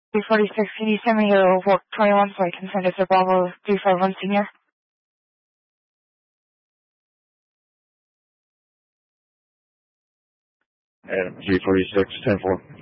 346, can you send me your Walk 21 so I can send it to Bravo 351 Senior? Adam, G46, 10-4.